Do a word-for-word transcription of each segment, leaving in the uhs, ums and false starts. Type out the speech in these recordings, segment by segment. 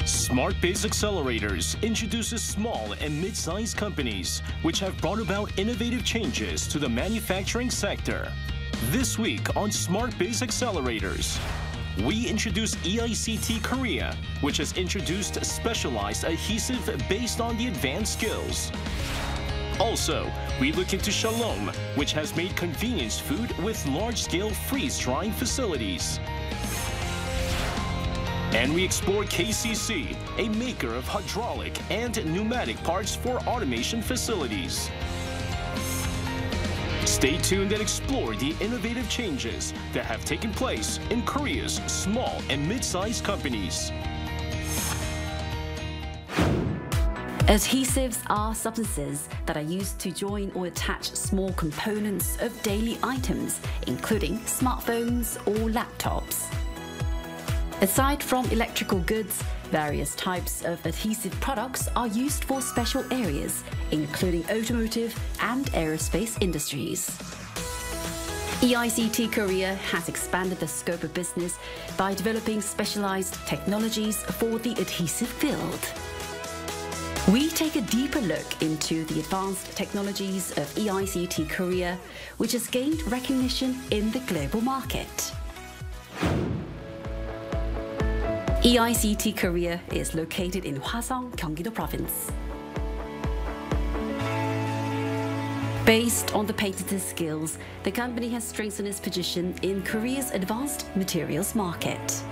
SmartBiz Accelerators introduces small and mid-sized companies which have brought about innovative changes to the manufacturing sector. This week on SmartBiz Accelerators, we introduce E I C T Korea, which has introduced specialized adhesive based on the advanced skills. Also, we look into Shalom, which has made convenience food with large-scale freeze-drying facilities. And we explore K C C, a maker of hydraulic and pneumatic parts for automation facilities. Stay tuned and explore the innovative changes that have taken place in Korea's small and mid-sized companies. Adhesives are substances that are used to join or attach small components of daily items, including smartphones or laptops. Aside from electrical goods, various types of adhesive products are used for special areas, including automotive and aerospace industries. E I C T Korea has expanded the scope of business by developing specialized technologies for the adhesive field. We take a deeper look into the advanced technologies of E I C T Korea, which has gained recognition in the global market. E I C T Korea is located in Hwaseong, Gyeonggi-do Province. Based on the patented skills, the company has strengthened its position in Korea's advanced materials market.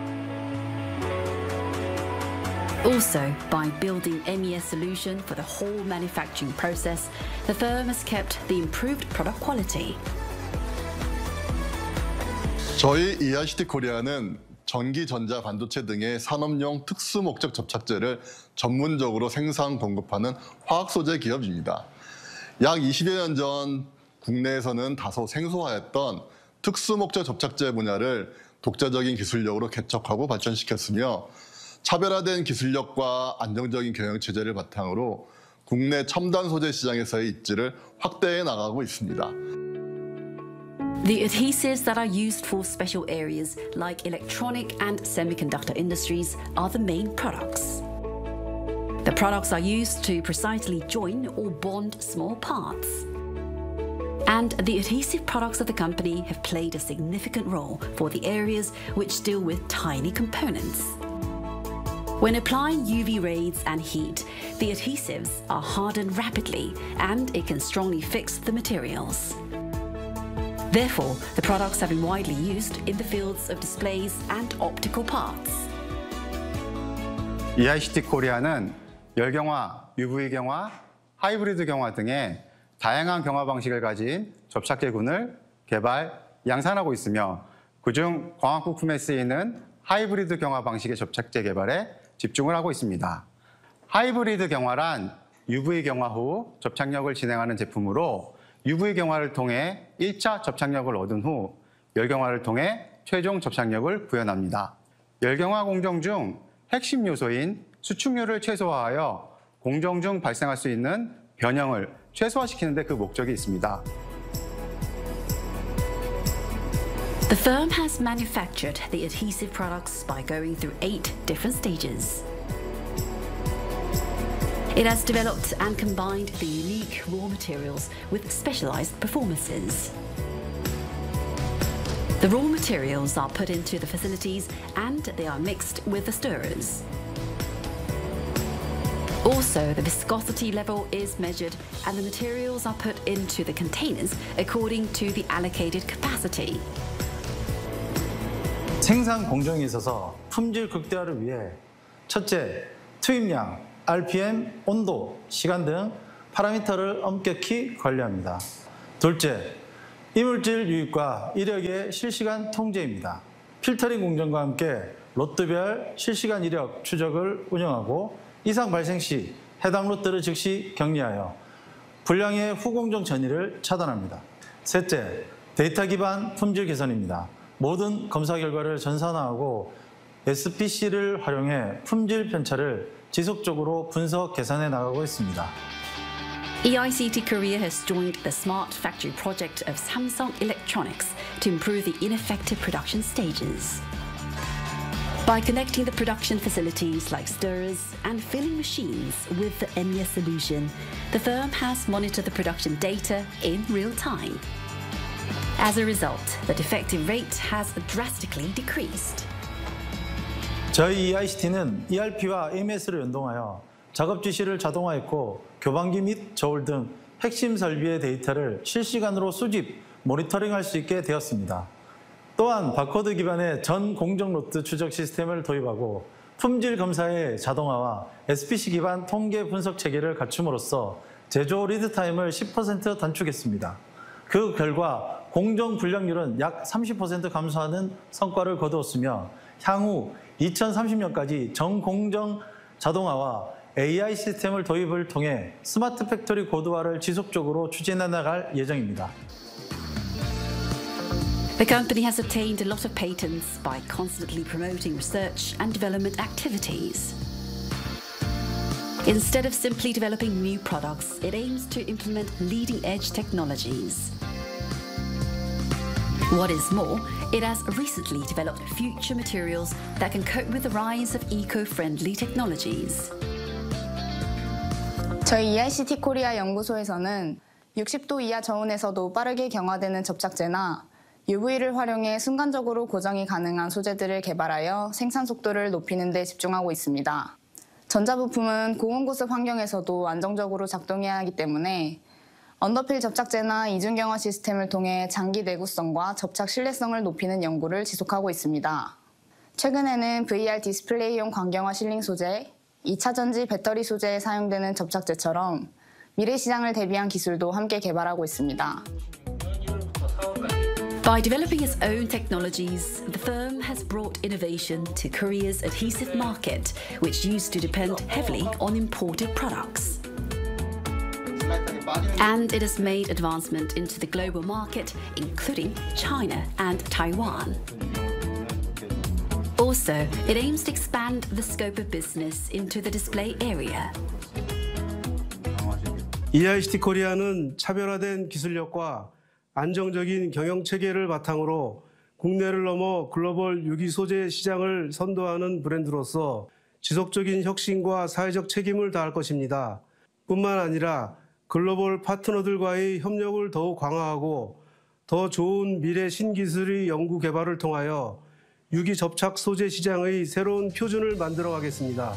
Also, by building M E S solution for the whole manufacturing process, the firm has kept the improved product quality. 저희 E I C T 코리아는 전기, 전자, 반도체 등의 산업용 특수 목적 접착제를 전문적으로 생산, 공급하는 화학 소재 기업입니다. 약 이십여 년 전 국내에서는 다소 생소하였던 특수 목적 접착제 분야를 독자적인 기술력으로 개척하고 발전시켰으며 차별화된 기술력과 안정적인 경영 체제를 바탕으로 국내 첨단 소재 시장에서의 입지를 확대해 나가고 있습니다. The adhesives that are used for special areas like electronic and semiconductor industries are the main products. The products are used to precisely join or bond small parts. And the adhesive products of the company have played a significant role for the areas which deal with tiny components. When applying U V rays and heat, the adhesives are hardened rapidly and it can strongly fix the materials. Therefore, the products have been widely used in the fields of displays and optical parts. E I C T 코리아는 열경화, 유브이 경화, 하이브리드 경화 등의 다양한 경화 방식을 가진 접착제군을 개발, 양산하고 있으며 그중 광학 부품에 쓰이는 하이브리드 경화 방식의 접착제 개발에 집중을 하고 있습니다. 하이브리드 경화란 유브이 경화 후 접착력을 진행하는 제품으로 유브이 경화를 통해 일 차 접착력을 얻은 후 열경화를 통해 최종 접착력을 구현합니다. 열경화 공정 중 핵심 요소인 수축률을 최소화하여 공정 중 발생할 수 있는 변형을 최소화시키는 데 그 목적이 있습니다. The firm has manufactured the adhesive products by going through eight different stages. It has developed and combined the unique raw materials with specialized performances. The raw materials are put into the facilities and they are mixed with the stirrers. Also, the viscosity level is measured and the materials are put into the containers according to the allocated capacity. 생산 공정이 있어서 품질 극대화를 위해 첫째, 투입량, 알피엠, 온도, 시간 등 파라미터를 엄격히 관리합니다. 둘째, 이물질 유입과 이력의 실시간 통제입니다. 필터링 공정과 함께 로트별 실시간 이력 추적을 운영하고 이상 발생 시 해당 로트를 즉시 격리하여 불량의 후공정 전이를 차단합니다. 셋째, 데이터 기반 품질 개선입니다. 모든 검사 결과를 전산화하고 에스피씨를 활용해 품질 편차를 지속적으로 분석 개선해 나가고 있습니다. E I C T Korea has joined the Smart Factory project of Samsung Electronics to improve the ineffective production stages. By connecting the production facilities like stirrers and filling machines with the Enya solution, the firm has monitored the production data in real time. As a result, the defective rate has drastically decreased. 저희 이아이씨티는 이알피와 에이엠에스를 연동하여 작업 지시를 자동화했고 교반기 및 저울 등 핵심 설비의 데이터를 실시간으로 수집, 모니터링할 수 있게 되었습니다. 또한 바코드 기반의 전 공정 로트 추적 시스템을 도입하고 품질 검사의 자동화와 에스피씨 기반 통계 분석 체계를 갖춤으로써 제조 리드 타임을 십 퍼센트 단축했습니다. 그 결과 공정 불량률은 약 삼십 퍼센트 감소하는 성과를 거두었으며 향후 이천삼십 년까지 전공정 자동화와 에이아이 시스템을 도입을 통해 스마트 팩토리 고도화를 지속적으로 추진해 나갈 예정입니다. The company has obtained a lot of patents by constantly promoting research and development activities. Instead of simply developing new products, it aims to implement leading-edge technologies. What is more, it has recently developed future materials that can cope with the rise of eco-friendly technologies. 저희 이아이씨티 코리아 연구소에서는 육십 도 이하 저온에서도 빠르게 경화되는 접착제나 유브이를 활용해 순간적으로 고정이 가능한 소재들을 개발하여 생산 속도를 높이는 데 집중하고 있습니다. 전자부품은 고온고습 환경에서도 안정적으로 작동해야 하기 때문에 언더필 접착제나 이중 경화 시스템을 통해 장기 내구성과 접착 신뢰성을 높이는 연구를 지속하고 있습니다. 최근에는 브이알 디스플레이용 광경화 실링 소재, 이 차 전지 배터리 소재에 사용되는 접착제처럼 미래 시장을 대비한 기술도 함께 개발하고 있습니다. By developing its own technologies, the firm has brought innovation to Korea's adhesive market, which used to depend heavily on imported products. And it has made advancement into the global market, including China and Taiwan. Also, it aims to expand the scope of business into the display area. 이아이씨티 코리아는 차별화된 기술력과 안정적인 경영 체계를 바탕으로 국내를 넘어 글로벌 유기 소재 시장을 선도하는 브랜드로서 지속적인 혁신과 사회적 책임을 다할 것입니다. 뿐만 아니라 글로벌 파트너들과의 협력을 더욱 강화하고 더 좋은 미래 신기술의 연구 개발을 통하여 유기 접착 소재 시장의 새로운 표준을 만들어가겠습니다.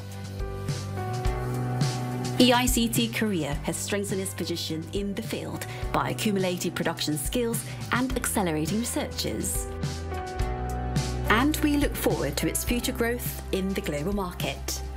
이아이씨티 Korea has strengthened its position in the field by accumulating production skills and accelerating researches. And we look forward to its future growth in the global market.